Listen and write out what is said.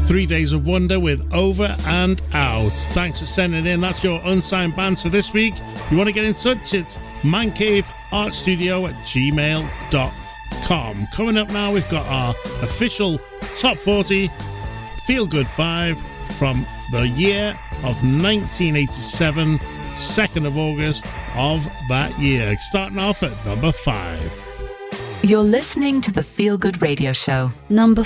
3 Days of Wonder with Over and Out. Thanks for sending it in. That's your unsigned bands for this week. If you want to get in touch, it's mancaveartstudio@gmail.com. Coming up now, we've got our official Top 40 Feel Good 5 from the year of 1987, 2nd of August of that year. Starting off at number 5. You're listening to the Feel Good Radio Show. Number